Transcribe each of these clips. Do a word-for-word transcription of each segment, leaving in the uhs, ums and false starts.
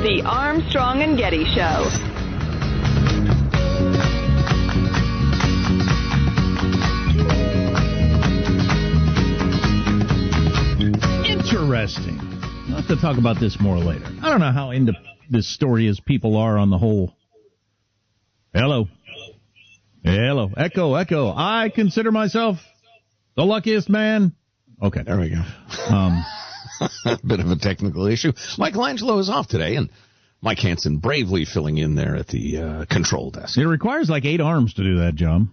The Armstrong and Getty Show. Interesting. We'll have to talk about this more later. I don't know how into this story is people are on the whole. Hello. Hello. Echo, echo. I consider myself the luckiest man. Okay. There we go. Um, a bit of a technical issue. Michelangelo is off today, and Mike Hansen bravely filling in there at the uh, control desk. It requires like eight arms to do that, John.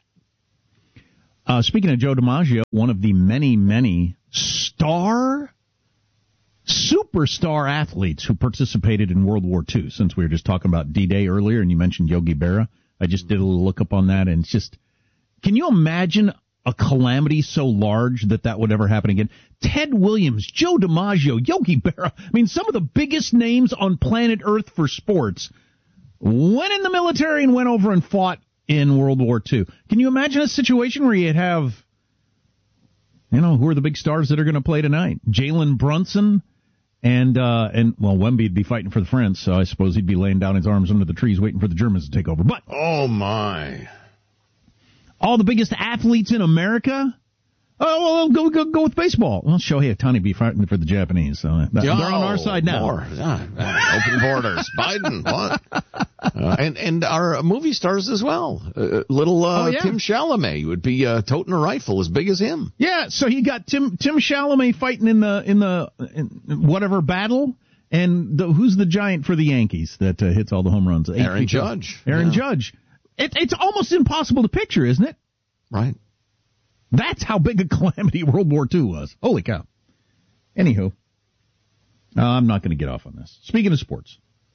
Uh, speaking of Joe DiMaggio, one of the many, many star, superstar athletes who participated in World War Two, since we were just talking about D-Day earlier, and you mentioned Yogi Berra. I just did a little look up on that, and it's just, can you imagine a calamity so large that that would ever happen again? Ted Williams, Joe DiMaggio, Yogi Berra, I mean, some of the biggest names on planet Earth for sports went in the military and went over and fought in World War Two. Can you imagine a situation where you'd have, you know, who are the big stars that are going to play tonight? Jalen Brunson and, uh, and, well, Wemby'd be fighting for the French, so I suppose he'd be laying down his arms under the trees waiting for the Germans to take over. But, oh my. All the biggest athletes in America? Oh, well, go go go with baseball. Well, Shohei Ohtani be fighting for the Japanese. So that, oh, they're on our side now. More. Uh, uh, open borders. Biden. What? Uh, and and our movie stars as well. Uh, little uh, oh, yeah. Tim Chalamet would be uh, toting a rifle as big as him. Yeah. So you got Tim Tim Chalamet fighting in the in the in whatever battle. And the, who's the giant for the Yankees that uh, hits all the home runs? Aaron Judge. Aaron yeah. Judge. It, it's almost impossible to picture, isn't it? Right. That's how big a calamity World War Two was. Holy cow. Anywho, uh, I'm not going to get off on this. Speaking of sports,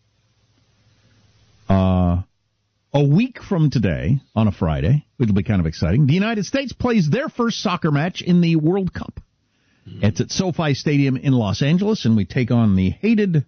uh, a week from today, on a Friday, which will be kind of exciting, the United States plays their first soccer match in the World Cup. It's at SoFi Stadium in Los Angeles, and we take on the hated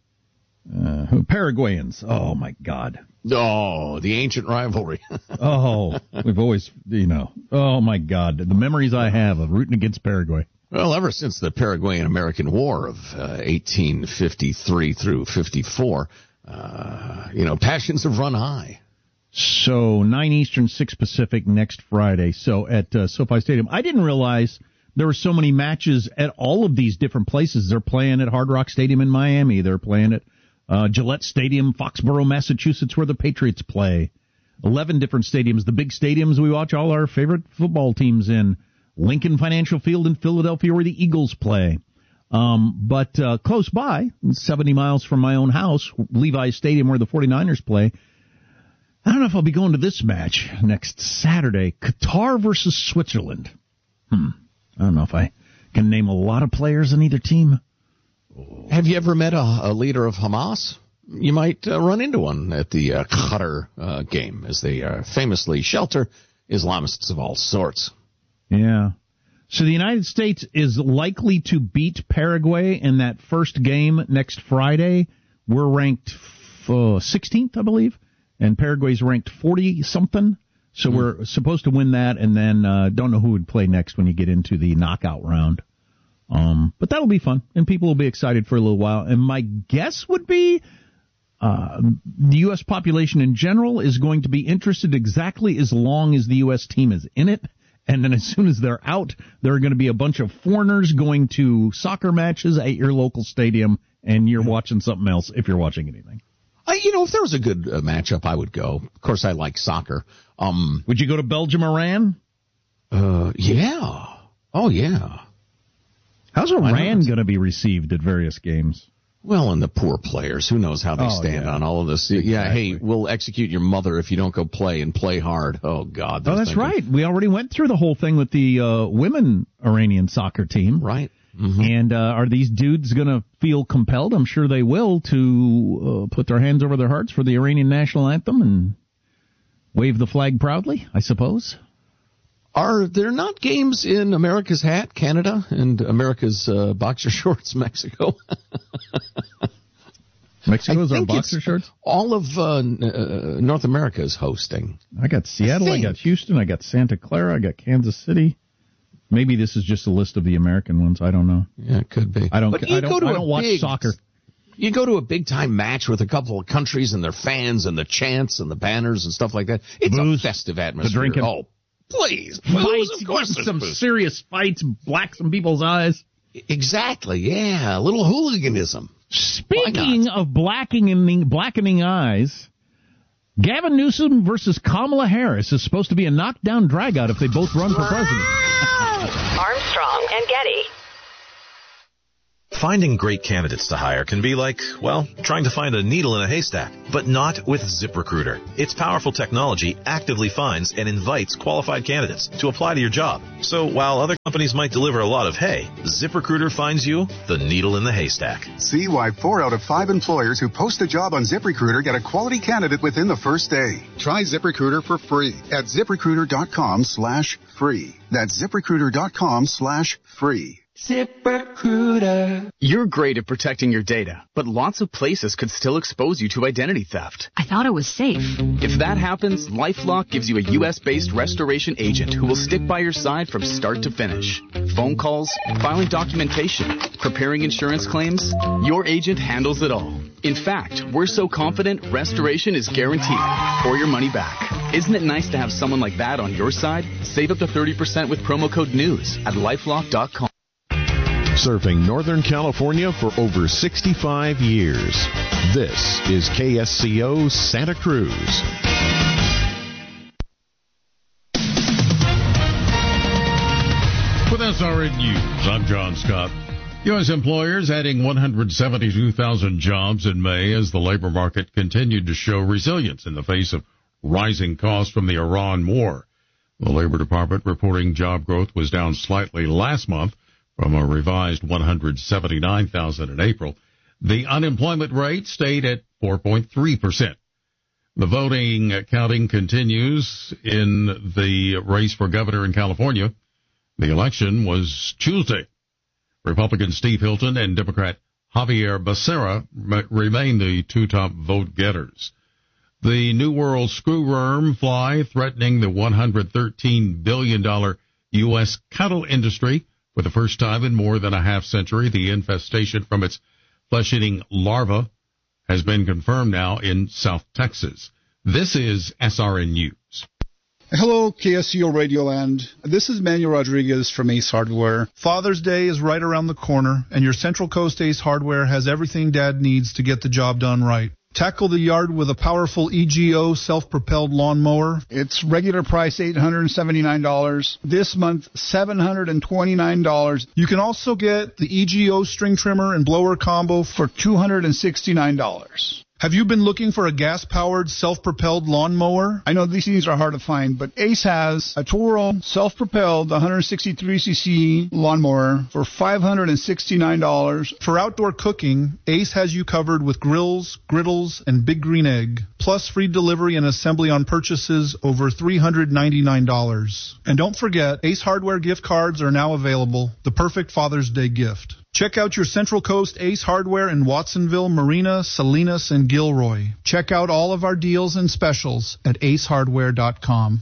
uh, Paraguayans. Oh, my God. Oh, the ancient rivalry. Oh, we've always, you know, oh, my God. The memories I have of rooting against Paraguay. Well, ever since the Paraguayan-American War of uh, eighteen fifty-three through fifty-four, uh, you know, passions have run high. So, nine Eastern, six Pacific next Friday. So, at uh, SoFi Stadium. I didn't realize there were so many matches at all of these different places. They're playing at Hard Rock Stadium in Miami. They're playing at uh, Gillette Stadium, Foxborough, Massachusetts, where the Patriots play. Eleven different stadiums. The big stadiums we watch all our favorite football teams in. Lincoln Financial Field in Philadelphia, where the Eagles play. Um, but uh, close by, seventy miles from my own house, Levi's Stadium, where the 49ers play. I don't know if I'll be going to this match next Saturday. Qatar versus Switzerland. Hmm. I don't know if I can name a lot of players on either team. Have you ever met a, a leader of Hamas? You might uh, run into one at the uh, Qatar uh, game, as they uh, famously shelter Islamists of all sorts. Yeah. So the United States is likely to beat Paraguay in that first game next Friday. We're ranked uh, sixteenth, I believe, and Paraguay's ranked forty-something. So mm. we're supposed to win that, and then uh, don't know who would play next when you get into the knockout round. Um, but that'll be fun, and people will be excited for a little while. And my guess would be uh, the U S population in general is going to be interested exactly as long as the U S team is in it. And then as soon as they're out, there are going to be a bunch of foreigners going to soccer matches at your local stadium, and you're watching something else if you're watching anything. I, you know, if there was a good uh, matchup, I would go. Of course, I like soccer. Um, would you go to Belgium-Iran? Uh, yeah. Oh, yeah. How's Iran going to be received at various games? Well, and the poor players, who knows how they oh, stand yeah. on all of this. Exactly. Yeah, hey, we'll execute your mother if you don't go play and play hard. Oh, God. Oh, that's thinking. right. We already went through the whole thing with the uh, women Iranian soccer team. Right. Mm-hmm. And uh, are these dudes going to feel compelled? I'm sure they will, to uh, put their hands over their hearts for the Iranian national anthem and wave the flag proudly, I suppose. Are there not games in America's hat, Canada, and America's uh, boxer shorts, Mexico? Mexico's our boxer shorts? All of uh, uh, North America is hosting. I got Seattle, I, I got Houston, I got Santa Clara, I got Kansas City. Maybe this is just a list of the American ones. I don't know. Yeah, it could be. I don't. But I don't, I don't watch big, soccer. You go to a big-time match with a couple of countries and their fans and the chants and the banners and stuff like that. It's booze, a festive atmosphere. The drinking. Oh, please. Fights, of course some booze. serious fights, black some people's eyes. Exactly, yeah. A little hooliganism. Speaking of blackening, blackening eyes, Gavin Newsom versus Kamala Harris is supposed to be a knockdown dragout if they both run for president. Armstrong and Getty. Finding great candidates to hire can be like, well, trying to find a needle in a haystack, but not with ZipRecruiter. Its powerful technology actively finds and invites qualified candidates to apply to your job. So while other companies might deliver a lot of hay, ZipRecruiter finds you the needle in the haystack. See why four out of five employers who post a job on ZipRecruiter get a quality candidate within the first day. Try ZipRecruiter for free at ZipRecruiter.com slash free. That's ZipRecruiter.com slash free. ZipRecruiter. You're great at protecting your data, but lots of places could still expose you to identity theft. I thought it was safe. If that happens, LifeLock gives you a U S-based restoration agent who will stick by your side from start to finish. Phone calls, filing documentation, preparing insurance claims, your agent handles it all. In fact, we're so confident restoration is guaranteed or your money back. Isn't it nice to have someone like that on your side? Save up to thirty percent with promo code NEWS at lifelock dot com. Serving Northern California for over sixty-five years. This is K S C O Santa Cruz. With S R N News, I'm John Scott. U S employers adding one hundred seventy-two thousand jobs in May as the labor market continued to show resilience in the face of rising costs from the Iran war. The Labor Department reporting job growth was down slightly last month from a revised one hundred seventy-nine thousand in April. The unemployment rate stayed at four point three percent. The voting counting continues in the race for governor in California. The election was Tuesday. Republican Steve Hilton and Democrat Javier Becerra remain the two top vote getters. The New World screwworm fly threatening the one hundred thirteen billion dollars U S cattle industry. For the first time in more than a half century, the infestation from its flesh-eating larva has been confirmed now in South Texas. This is S R N News. Hello, K S C O Radio Land. This is Manuel Rodriguez from Ace Hardware. Father's Day is right around the corner, and your Central Coast Ace Hardware has everything Dad needs to get the job done right. Tackle the yard with a powerful E G O self-propelled lawnmower. It's regular price eight hundred seventy-nine dollars. This month, seven hundred twenty-nine dollars. You can also get the E G O string trimmer and blower combo for two hundred sixty-nine dollars. Have you been looking for a gas-powered, self-propelled lawnmower? I know these things are hard to find, but Ace has a Toro self-propelled one hundred sixty-three c c lawnmower for five hundred sixty-nine dollars. For outdoor cooking, Ace has you covered with grills, griddles, and Big Green Egg, plus free delivery and assembly on purchases over three hundred ninety-nine dollars. And don't forget, Ace Hardware gift cards are now available, the perfect Father's Day gift. Check out your Central Coast Ace Hardware in Watsonville, Marina, Salinas, and Gilroy. Check out all of our deals and specials at ace hardware dot com.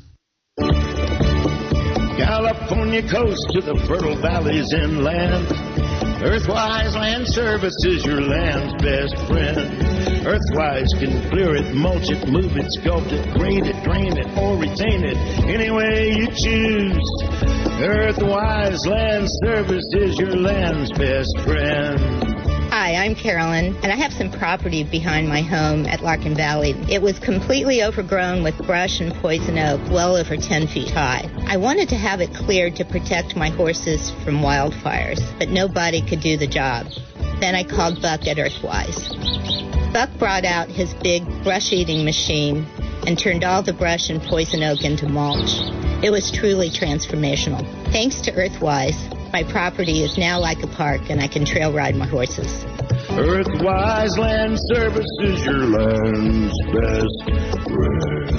California coast to the fertile valleys inland. Earthwise Land Services, your land's best friend. Earthwise can clear it, mulch it, move it, sculpt it, grade it, drain it, or retain it, any way you choose. Earthwise Land Services, your land's best friend. Hi, I'm Carolyn, and I have some property behind my home at Larkin Valley. It was completely overgrown with brush and poison oak, well over ten feet high. I wanted to have it cleared to protect my horses from wildfires, but nobody could do the job. Then I called Buck at Earthwise. Buck brought out his big brush-eating machine and turned all the brush and poison oak into mulch. It was truly transformational. Thanks to Earthwise, my property is now like a park, and I can trail ride my horses. Earthwise Land Services, your land's best friend.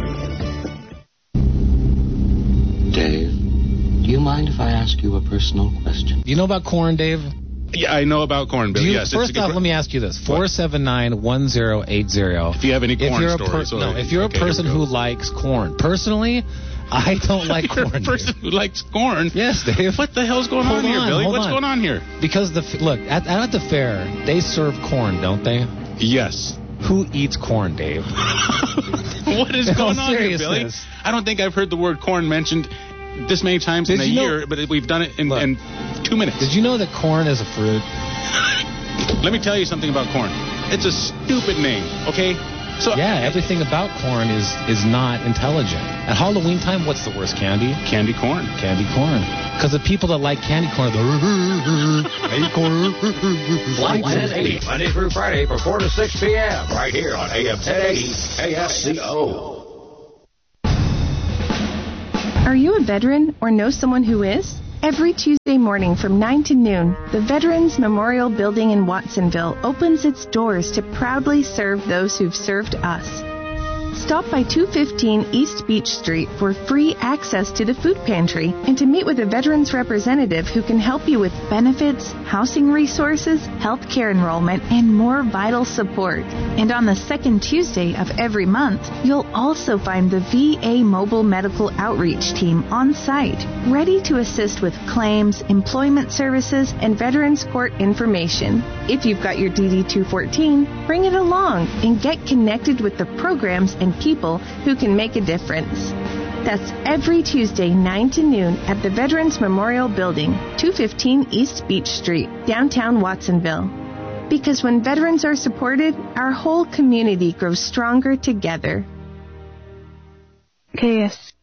Dave, do you mind if I ask you a personal question? Do you know about corn, Dave? Yeah, I know about corn, Bill. You, yes. First off, pro- let me ask you this: four seven nine one zero eight zero. If you have any corn if you're stories, a per- or, no, if you're okay, a person who likes corn, personally, I don't like You're corn. a person who likes corn. Yes, Dave. What the hell's going Hold on here, on, Billy? hold What's on. going on here? Because the f- look at, at the fair, they serve corn, don't they? Yes. Who eats corn, Dave? What is In going all on here, Billy? seriousness. I don't think I've heard the word corn mentioned this many times Did in a you know- year, but we've done it in, Look. in two minutes. Did you know that corn is a fruit? Let me tell you something about corn. It's a stupid name, okay? So Yeah, everything about corn is is not intelligent. At Halloween time, what's the worst candy? Candy corn. Candy corn. Because the people that like candy corn are the candy corn. Flight ten eighty, Monday through Friday from four to six p.m. right here on A M ten eighty K S C O. Are you a veteran or know someone who is? Every Tuesday morning from nine to noon, the Veterans Memorial Building in Watsonville opens its doors to proudly serve those who've served us. Stop by two fifteen East Beach Street for free access to the food pantry and to meet with a veterans representative who can help you with benefits, housing resources, health care enrollment, and more vital support. And on the second Tuesday of every month, you'll also find the V A Mobile Medical Outreach Team on site, ready to assist with claims, employment services, and veterans court information. If you've got your D D two fourteen, bring it along and get connected with the programs and people who can make a difference. That's every Tuesday, nine to noon at the Veterans Memorial Building, two fifteen East Beach Street, downtown Watsonville. Because when veterans are supported, our whole community grows stronger together. K S